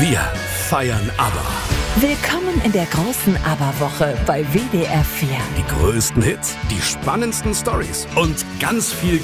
Wir feiern ABBA. Willkommen in der großen ABBA-Woche bei WDR 4. Die größten Hits, die spannendsten Stories und ganz viel